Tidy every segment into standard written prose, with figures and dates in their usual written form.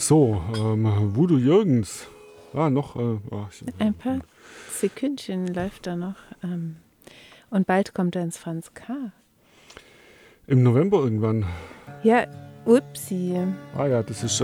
So, Voodoo Jürgens. Noch. Ein paar Sekündchen läuft da noch. Und bald kommt er ins Franz K. Im November irgendwann. Ja, upsi. Ja, das ist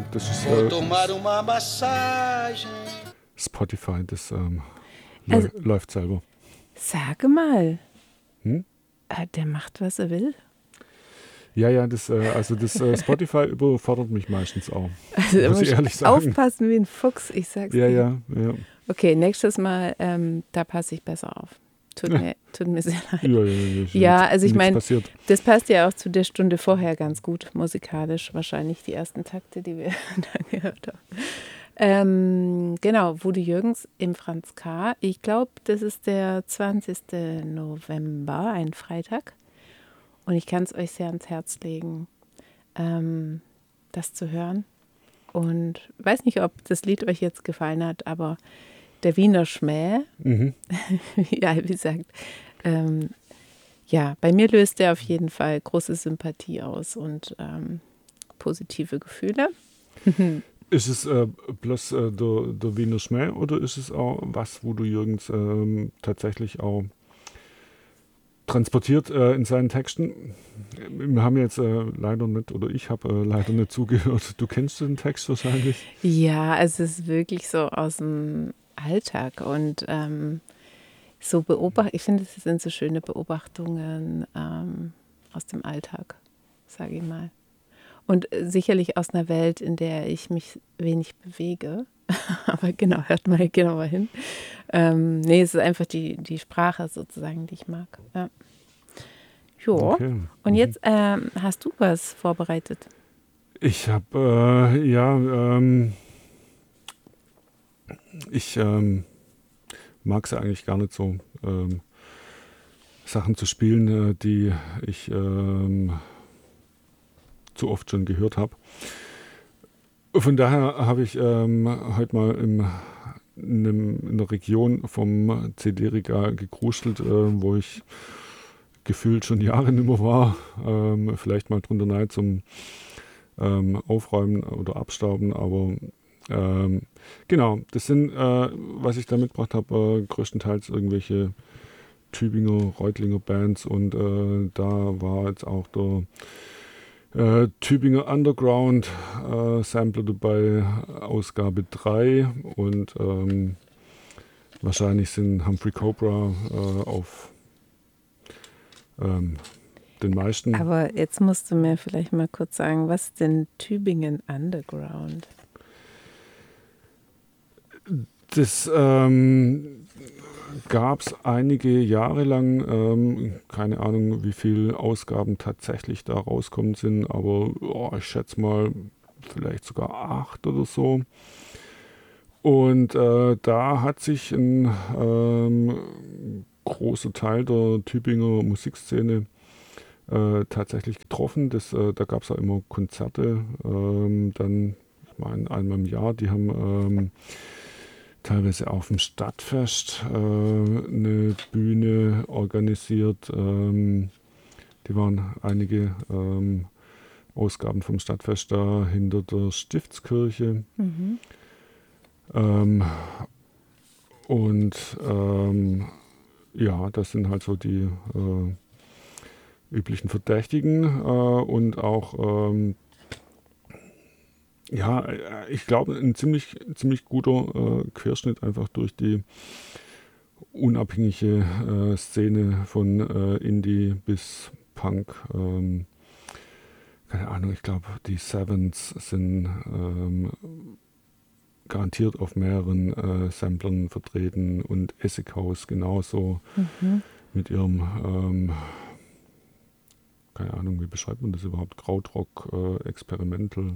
Spotify, das läuft selber. Sage mal. Hm? Der macht, was er will. Ja, das Spotify überfordert mich meistens auch. Also muss ich ehrlich sagen. Aufpassen wie ein Fuchs, ich sag's dir. Ja. Okay, nächstes Mal, da passe ich besser auf. Tut mir sehr leid. Ja, also ich meine, passiert. das passt ja auch zu der Stunde vorher ganz gut, musikalisch wahrscheinlich die ersten Takte, die wir da gehört haben. Genau, Voodoo Jürgens im Franz K. Ich glaube, das ist der 20. November, ein Freitag. Und ich kann es euch sehr ans Herz legen, das zu hören. Und weiß nicht, ob das Lied euch jetzt gefallen hat, aber der Wiener Schmäh, ja, wie gesagt, bei mir löst er auf jeden Fall große Sympathie aus und positive Gefühle. Ist es bloß der Wiener Schmäh oder ist es auch was, wo du Jürgens tatsächlich auch transportiert in seinen Texten? Wir haben jetzt leider nicht, oder ich habe leider nicht zugehört. Du kennst den Text wahrscheinlich? Ja, es ist wirklich so aus dem Alltag und ich finde, es sind so schöne Beobachtungen aus dem Alltag, sage ich mal. Und sicherlich aus einer Welt, in der ich mich wenig bewege. Aber genau, hört mal genauer hin. Es ist einfach die Sprache sozusagen, die ich mag. Ja. Jo. Okay. Und jetzt hast du was vorbereitet? Ich habe, ich mag es eigentlich gar nicht so, Sachen zu spielen, die ich zu oft schon gehört habe. Von daher habe ich heute mal in einer Region vom CD-Regal gekruschelt, wo ich gefühlt schon Jahre nicht mehr war. Vielleicht mal drunter rein zum Aufräumen oder Abstauben, aber genau, das sind, was ich da mitgebracht habe, größtenteils irgendwelche Tübinger, Reutlinger Bands und da war jetzt auch der Tübinger Underground Sampler dabei, Ausgabe 3 und wahrscheinlich sind Humphrey Cobra auf den meisten. Aber jetzt musst du mir vielleicht mal kurz sagen, was ist denn Tübingen Underground? Das gab es einige Jahre lang, keine Ahnung, wie viele Ausgaben tatsächlich da rauskommen sind, aber ich schätze mal vielleicht sogar 8 oder so. Und da hat sich ein großer Teil der Tübinger Musikszene tatsächlich getroffen. Da gab es auch immer Konzerte, dann, ich meine, einmal im Jahr, die haben teilweise auf dem Stadtfest eine Bühne organisiert. Die waren einige Ausgaben vom Stadtfest da hinter der Stiftskirche. Das sind halt so die üblichen Verdächtigen und auch ich glaube, ein ziemlich guter Querschnitt einfach durch die unabhängige Szene von Indie bis Punk. Keine Ahnung, ich glaube, die Sevens sind garantiert auf mehreren Samplern vertreten und Acid House genauso mit ihrem, keine Ahnung, wie beschreibt man das überhaupt, Krautrock, Experimental.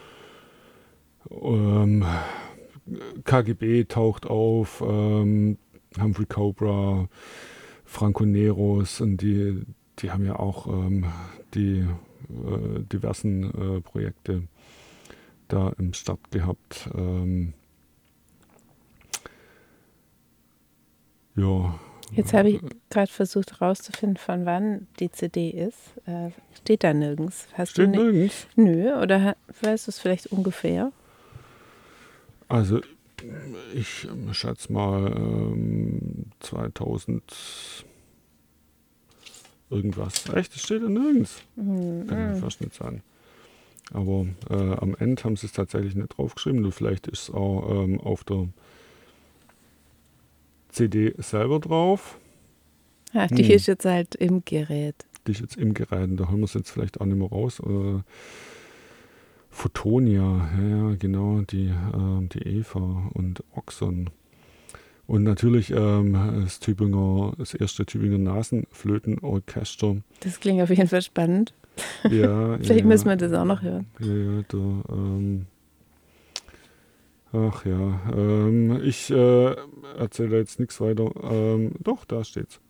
KGB taucht auf, Humphrey Cobra, Franco Neros und die haben ja auch die diversen Projekte da im Start gehabt. Jetzt habe ich gerade versucht herauszufinden, von wann die CD ist. Steht da nirgends. Steht nirgends? Nö, oder weißt du es vielleicht ungefähr? Also ich schätze mal 2000 irgendwas. Echt, das steht da nirgends. Kann ich mir fast nicht sagen. Aber am Ende haben sie es tatsächlich nicht draufgeschrieben. Nur vielleicht ist es auch auf der CD selber drauf. Ja, die ist jetzt halt im Gerät. Die ist jetzt im Gerät. Da holen wir es jetzt vielleicht auch nicht mehr raus. Photonia, ja, genau, die Eva und Oxon. Und natürlich das erste Tübinger Nasenflötenorchester. Das klingt auf jeden Fall spannend. Ja, Vielleicht müssen wir das auch noch hören. Ach ja, ich erzähle jetzt nichts weiter. Doch, da steht's.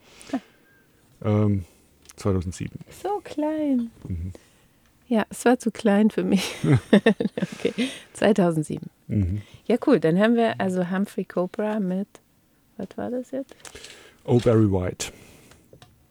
2007. So klein. Mhm. Ja, es war zu klein für mich. Okay, 2007. Mhm. Ja, cool. Dann haben wir also Humphrey Cobra mit, was war das jetzt? Oh, Barry White.